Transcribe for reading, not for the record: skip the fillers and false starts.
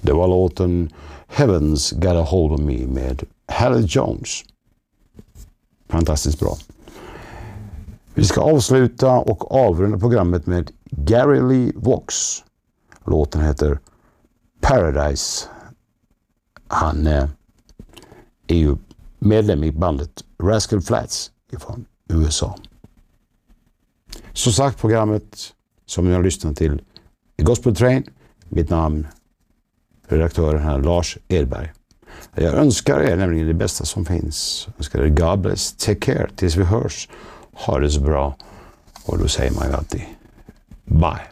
Det var låten Heaven's Got a Hold of Me med Haley Jones. Fantastiskt bra. Vi ska avsluta och avrunda programmet med Gary Lee Vox. Låten heter Paradise. Han är ju medlem i bandet Rascal Flatts från USA. Som sagt, programmet som ni har lyssnat till i Gospel Train. Mitt namn, redaktören här, Lars Edberg. Jag önskar er nämligen det bästa som finns. Jag önskar er God bless, take care, tills vi hörs. Ha det så bra. Och då säger man ju alltid bye.